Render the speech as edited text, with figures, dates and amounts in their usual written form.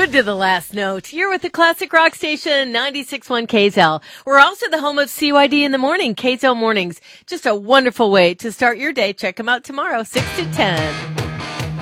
Welcome to the last note. You're with the classic rock station 96.1 KZL. We're also the home of CYD in the morning, KZL Mornings. Just a wonderful way to start your day. Check them out tomorrow, 6 to 10.